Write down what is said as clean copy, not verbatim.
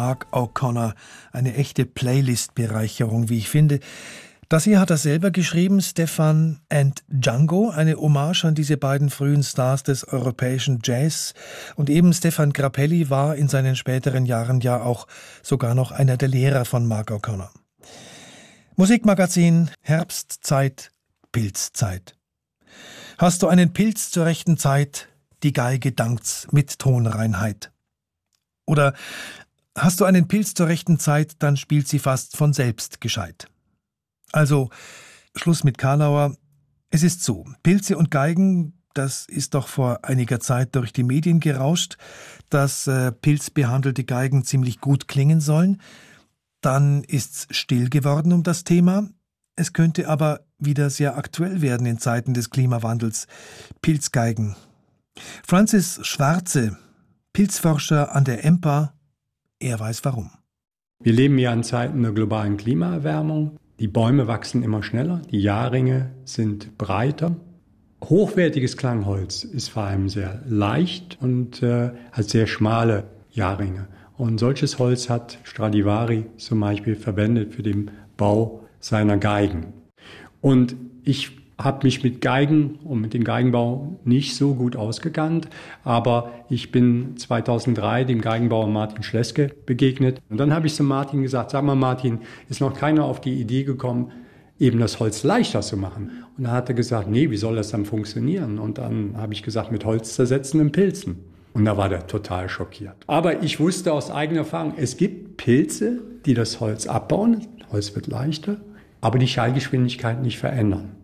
Mark O'Connor. Eine echte Playlist-Bereicherung, wie ich finde. Das hier hat er selber geschrieben, Stefan and Django, eine Hommage an diese beiden frühen Stars des europäischen Jazz. Und eben Stefan Grappelli war in seinen späteren Jahren ja auch sogar noch einer der Lehrer von Mark O'Connor. Musikmagazin, Herbstzeit, Pilzzeit. Hast du einen Pilz zur rechten Zeit, die Geige dankt's mit Tonreinheit. Oder hast du einen Pilz zur rechten Zeit, dann spielt sie fast von selbst gescheit. Also, Schluss mit Karlauer. Es ist so, Pilze und Geigen, das ist doch vor einiger Zeit durch die Medien gerauscht, dass pilzbehandelte Geigen ziemlich gut klingen sollen. Dann ist's still geworden um das Thema. Es könnte aber wieder sehr aktuell werden in Zeiten des Klimawandels. Pilzgeigen. Francis Schwarze, Pilzforscher an der EMPA, er weiß warum. Wir leben ja in Zeiten der globalen Klimaerwärmung. Die Bäume wachsen immer schneller, die Jahrringe sind breiter. Hochwertiges Klangholz ist vor allem sehr leicht und hat sehr schmale Jahrringe. Und solches Holz hat Stradivari zum Beispiel verwendet für den Bau seiner Geigen. Und ich habe mich mit Geigen und mit dem Geigenbau nicht so gut ausgekannt, aber ich bin 2003 dem Geigenbauer Martin Schleske begegnet. Und dann habe ich zu Martin gesagt, sag mal Martin, ist noch keiner auf die Idee gekommen, eben das Holz leichter zu machen? Und er hatte gesagt, nee, wie soll das dann funktionieren? Und dann habe ich gesagt, mit holzzersetzenden Pilzen. Und da war der total schockiert. Aber ich wusste aus eigener Erfahrung, es gibt Pilze, die das Holz abbauen, Holz wird leichter, aber die Schallgeschwindigkeit nicht verändern.